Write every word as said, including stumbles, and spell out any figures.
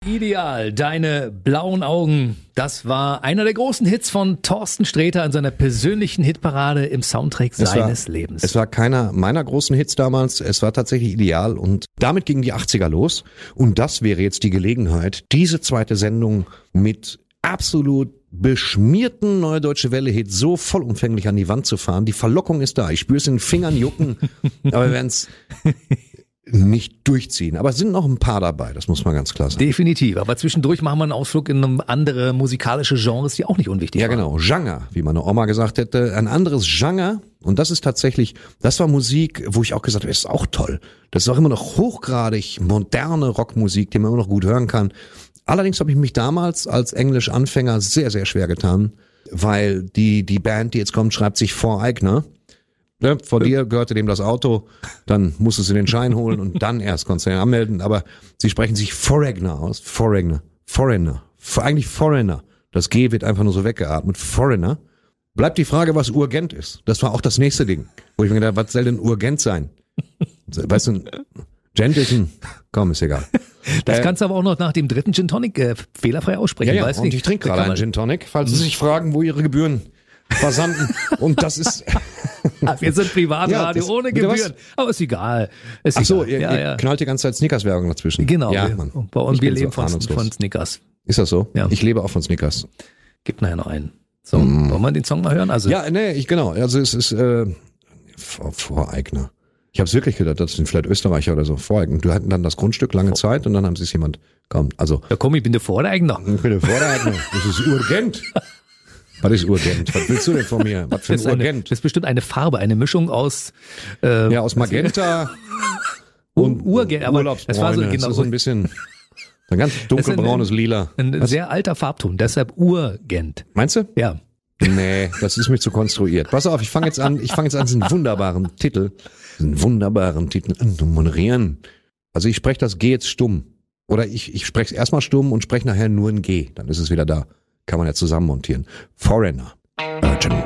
Ideal, deine blauen Augen. Das war einer der großen Hits von Thorsten Sträter in seiner persönlichen Hitparade im Soundtrack Es seines war, Lebens. Es war keiner meiner großen Hits damals. Es war tatsächlich Ideal und damit gingen die achtziger los. Und das wäre jetzt die Gelegenheit, diese zweite Sendung mit absolut beschmierten Neue Deutsche Welle-Hits so vollumfänglich an die Wand zu fahren. Die Verlockung ist da. Ich spüre es in den Fingern jucken, aber wir werden es nicht durchziehen. Aber es sind noch ein paar dabei, das muss man ganz klar sagen. Definitiv, aber zwischendurch machen wir einen Ausflug in andere musikalische Genres, die auch nicht unwichtig Ja, waren. genau, Genre, wie meine Oma gesagt hätte, ein anderes Genre. Und das ist tatsächlich, das war Musik, wo ich auch gesagt habe, das ist auch toll. Das ist auch immer noch hochgradig moderne Rockmusik, die man immer noch gut hören kann. Allerdings habe ich mich damals als Englisch-Anfänger sehr, sehr schwer getan, weil die die Band, die jetzt kommt, schreibt sich Voreigner. Ja, vor dir gehörte dem das Auto, dann musstest du den Schein holen und dann erst konntest du ihn anmelden. Aber sie sprechen sich Foreigner aus. Foreigner. Foreigner. Eigentlich Foreigner. Das G wird einfach nur so weggeatmet. Foreigner. Bleibt die Frage, was Urgent ist. Das war auch das nächste Ding. Wo ich mir gedacht habe, was soll denn Urgent sein? Weißt du, Gent ist ein, komm, ist egal. Das äh, kannst du aber auch noch nach dem dritten Gin Tonic äh, fehlerfrei aussprechen. Ja, ja, weißt und du? ich trinke gerade einen Gin Tonic, falls Sie sich fragen, wo Ihre Gebühren versanden. Und das ist... Wir sind Privatradio Ja, das- ohne bitte was? Gebühren. Aber ist egal. Ist Ach so, egal. ihr, ja, ihr ja. knallt die ganze Zeit Snickers-Werbung dazwischen. Genau. Ja, wir, Mann. bei uns, Ich wir bin leben so von, ahnungslos. von Snickers. Ist das so? Ja. Ich lebe auch von Snickers. Gibt nachher noch einen. So, mm. wollen wir den Song mal hören? Also, Ja, nee, ich genau. Also es ist äh, Vor- Voreigner. Ich habe es wirklich gedacht, das sind vielleicht Österreicher oder so. Voreigner. Du hatten dann das Grundstück lange Zeit und dann haben sie es jemand. Komm, also. ja, komm, ich bin der Voreigner. Ich bin der Voreigner. Das ist Urgent. Was ist Urgent? Was willst du denn von mir? Was für ein Das ist, eine, Urgent? das ist bestimmt eine Farbe, eine Mischung aus äh, Ja, aus Magenta und Urgent. Aber Urlaubsbräune. das war so genau Das ist so ein bisschen ein ganz dunkelbraunes Lila. Ein Was? sehr alter Farbton, deshalb Urgent. Meinst du? Ja. Nee, das ist mir zu konstruiert. Pass auf, ich fange jetzt an, ich fange jetzt an, diesen wunderbaren Titel, diesen wunderbaren Titel an zu moderieren. Also ich spreche das G jetzt stumm. Oder ich, ich spreche es erstmal stumm und spreche nachher nur ein G. Dann ist es wieder da. Kann man ja zusammen montieren. Foreigner. Urgent.